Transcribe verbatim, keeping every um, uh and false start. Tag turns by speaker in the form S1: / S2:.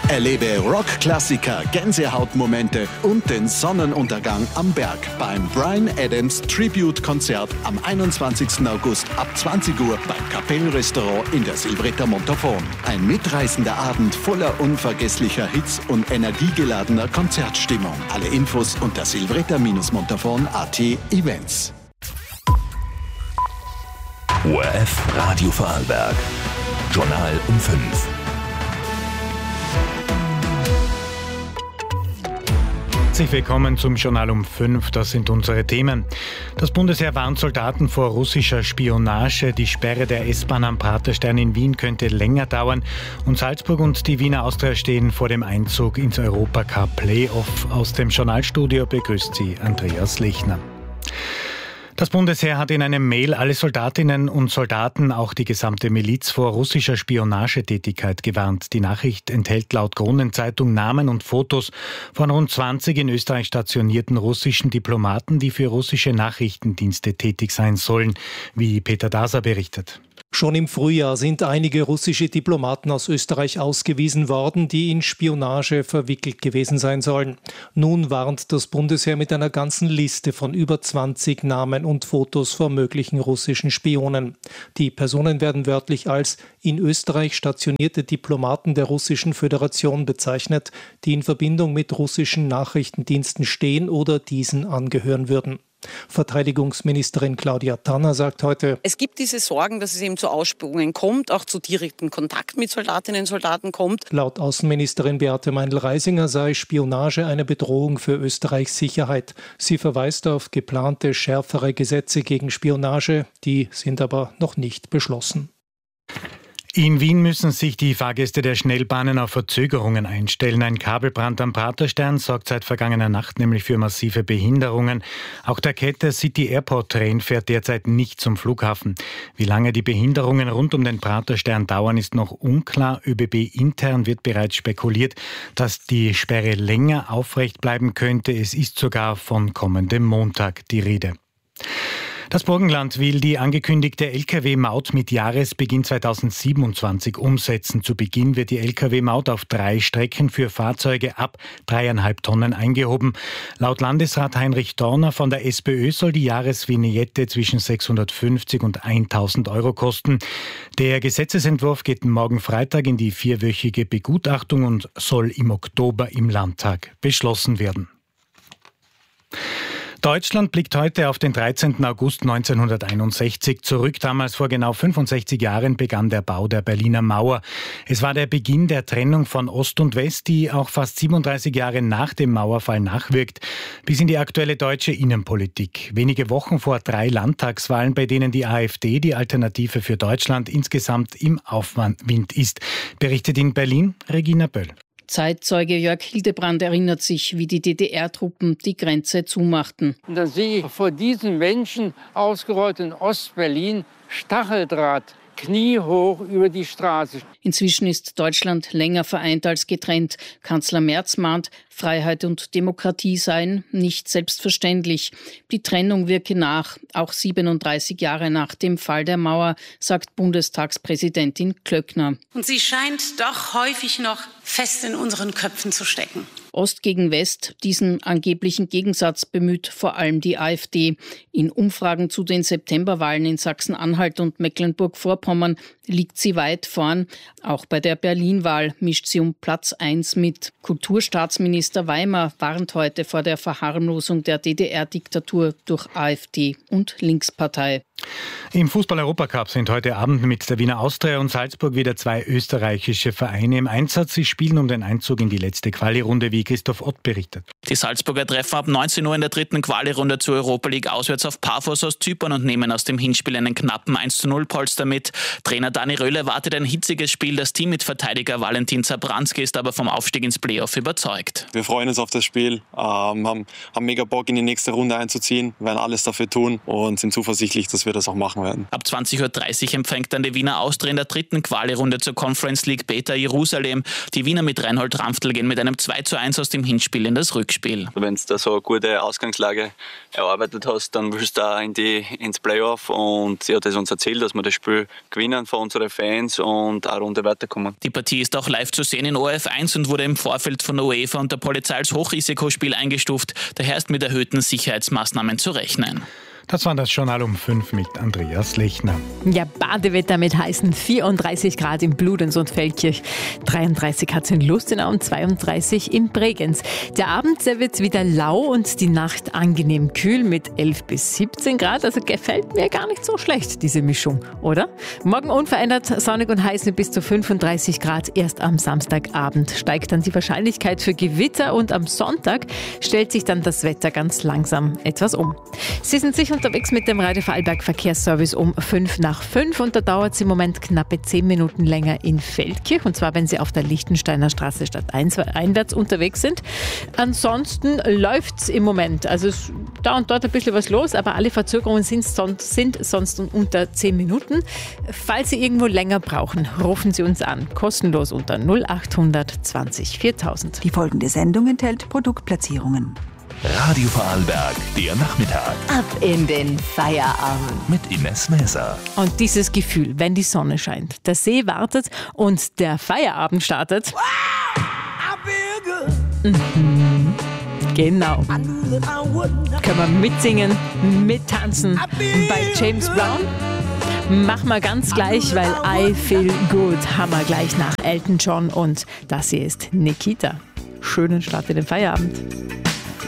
S1: Erlebe Rock-Klassiker, Gänsehautmomente und den Sonnenuntergang am Berg beim Bryan Adams Tribute-Konzert am einundzwanzigsten August ab zwanzig Uhr beim Kapellrestaurant in der Silvretta Montafon. Ein mitreißender Abend voller unvergesslicher Hits und energiegeladener Konzertstimmung. Alle Infos unter silvretta montafon punkt a t Events.
S2: O R F Radio Vorarlberg. Journal um fünf.
S3: Herzlich willkommen zum Journal um fünf. Das sind unsere Themen. Das Bundesheer warnt Soldaten vor russischer Spionage. Die Sperre der S-Bahn am Praterstern in Wien könnte länger dauern. Und Salzburg und die Wiener Austria stehen vor dem Einzug ins Europacup Playoff. Aus dem Journalstudio begrüßt Sie Andreas Lechner. Das Bundesheer hat in einem Mail alle Soldatinnen und Soldaten, auch die gesamte Miliz, vor russischer Spionagetätigkeit gewarnt. Die Nachricht enthält laut Kronenzeitung Namen und Fotos von rund zwanzig in Österreich stationierten russischen Diplomaten, die für russische Nachrichtendienste tätig sein sollen, wie Peter Daser berichtet.
S4: Schon im Frühjahr sind einige russische Diplomaten aus Österreich ausgewiesen worden, die in Spionage verwickelt gewesen sein sollen. Nun warnt das Bundesheer mit einer ganzen Liste von über zwanzig Namen und Fotos vor möglichen russischen Spionen. Die Personen werden wörtlich als in Österreich stationierte Diplomaten der Russischen Föderation bezeichnet, die in Verbindung mit russischen Nachrichtendiensten stehen oder diesen angehören würden. Verteidigungsministerin Claudia Tanner sagt heute:
S5: Es gibt diese Sorgen, dass es eben zu Ausspähungen kommt, auch zu direkten Kontakt mit Soldatinnen und Soldaten kommt.
S4: Laut Außenministerin Beate Meindl-Reisinger sei Spionage eine Bedrohung für Österreichs Sicherheit. Sie verweist auf geplante schärfere Gesetze gegen Spionage, die sind aber noch nicht beschlossen.
S3: In Wien müssen sich die Fahrgäste der Schnellbahnen auf Verzögerungen einstellen. Ein Kabelbrand am Praterstern sorgt seit vergangener Nacht nämlich für massive Behinderungen. Auch der Ketter City Airport Train fährt derzeit nicht zum Flughafen. Wie lange die Behinderungen rund um den Praterstern dauern, ist noch unklar. ÖBB intern wird bereits spekuliert, dass die Sperre länger aufrecht bleiben könnte. Es ist sogar von kommendem Montag die Rede. Das Burgenland will die angekündigte L K W-Maut mit Jahresbeginn zweitausendsiebenundzwanzig umsetzen. Zu Beginn wird die L K W-Maut auf drei Strecken für Fahrzeuge ab dreieinhalb Tonnen eingehoben. Laut Landesrat Heinrich Dorner von der SPÖ soll die Jahresvignette zwischen sechshundertfünfzig und eintausend Euro kosten. Der Gesetzesentwurf geht morgen Freitag in die vierwöchige Begutachtung und soll im Oktober im Landtag beschlossen werden. Deutschland blickt heute auf den dreizehnten August neunzehnhunderteinundsechzig zurück. Damals vor genau fünfundsechzig Jahren begann der Bau der Berliner Mauer. Es war der Beginn der Trennung von Ost und West, die auch fast siebenunddreißig Jahre nach dem Mauerfall nachwirkt, bis in die aktuelle deutsche Innenpolitik. Wenige Wochen vor drei Landtagswahlen, bei denen die AfD, die Alternative für Deutschland, insgesamt im Aufwind ist, berichtet in Berlin Regina Böll.
S6: Zeitzeuge Jörg Hildebrand erinnert sich, wie die D D R-Truppen die Grenze zumachten.
S7: Und dann sehe ich vor diesen Menschen ausgerollt in Ostberlin Stacheldraht, kniehoch über die Straße.
S6: Inzwischen ist Deutschland länger vereint als getrennt. Kanzler Merz mahnt, Freiheit und Demokratie seien nicht selbstverständlich. Die Trennung wirke nach, auch siebenunddreißig Jahre nach dem Fall der Mauer, sagt Bundestagspräsidentin Klöckner.
S8: Und sie scheint doch häufig noch fest in unseren Köpfen zu stecken.
S6: Ost gegen West, diesen angeblichen Gegensatz bemüht vor allem die AfD. In Umfragen zu den Septemberwahlen in Sachsen-Anhalt und Mecklenburg-Vorpommern liegt sie weit vorn. Auch bei der Berlin-Wahl mischt sie um Platz eins mit. Kulturstaatsminister Weimar warnt heute vor der Verharmlosung der D D R-Diktatur durch AfD und Linkspartei.
S3: Im Fußball-Europacup sind heute Abend mit der Wiener Austria und Salzburg wieder zwei österreichische Vereine im Einsatz. Sie spielen um den Einzug in die letzte Quali-Runde, wie Christoph Ott berichtet.
S9: Die Salzburger treffen ab neunzehn Uhr in der dritten Quali-Runde zur Europa League auswärts auf Paphos aus Zypern und nehmen aus dem Hinspiel einen knappen eins zu null Polster mit. Trainer Dani Röhl erwartet ein hitziges Spiel. Das Team mit Verteidiger Valentin Zabranski ist aber vom Aufstieg ins Playoff überzeugt.
S10: Wir freuen uns auf das Spiel, ähm, haben, haben mega Bock in die nächste Runde einzuziehen, werden alles dafür tun und sind zuversichtlich, dass wir das auch machen werden.
S9: Ab zwanzig Uhr dreißig empfängt dann die Wiener Austria in der dritten Quali-Runde zur Conference League Beta Jerusalem. Die Wiener mit Reinhold Ramftl gehen mit einem zwei zu eins aus dem Hinspiel in das Rückspiel.
S11: Wenn du da so eine gute Ausgangslage erarbeitet hast, dann willst du da in die, ins Playoff und ja, das ist unser Ziel, dass wir das Spiel gewinnen von unsere Fans und eine Runde weiterkommen.
S9: Die Partie ist auch live zu sehen in O R F eins und wurde im Vorfeld von der UEFA und der Polizei als Hochrisikospiel eingestuft. Daher ist mit erhöhten Sicherheitsmaßnahmen zu rechnen.
S3: Das war das Journal um fünf mit Andreas Lechner.
S12: Ja, Badewetter mit heißen vierunddreißig Grad in Bludenz und Feldkirch. dreiunddreißig hat es in Lustenau und zweiunddreißig in Bregenz. Der Abend, der wird wieder lau und die Nacht angenehm kühl mit elf bis siebzehn Grad. Also gefällt mir gar nicht so schlecht, diese Mischung, oder? Morgen unverändert sonnig und heiß mit bis zu fünfunddreißig Grad. Erst am Samstagabend steigt dann die Wahrscheinlichkeit für Gewitter und am Sonntag stellt sich dann das Wetter ganz langsam etwas um. Sie sind sicher unterwegs mit dem Radio Vorarlberg Verkehrsservice um fünf nach fünf und da dauert es im Moment knappe zehn Minuten länger in Feldkirch und zwar, wenn Sie auf der Lichtensteiner Straße stadteinwärts unterwegs sind. Ansonsten läuft es im Moment, also ist da und dort ein bisschen was los, aber alle Verzögerungen sind sonst, sind sonst unter zehn Minuten. Falls Sie irgendwo länger brauchen, rufen Sie uns an, kostenlos unter null achthundert zwanzig viertausend.
S13: Die folgende Sendung enthält Produktplatzierungen.
S2: Radio Vorarlberg, der Nachmittag.
S12: Ab in den Feierabend.
S2: Mit Ines Mäser.
S12: Und dieses Gefühl, wenn die Sonne scheint, der See wartet und der Feierabend startet. Mhm. Genau. Können wir mitsingen, mittanzen bei James Brown? Mach mal ganz gleich, weil I Feel Good haben wir gleich nach Elton John und das hier ist Nikita. Schönen Start in den Feierabend.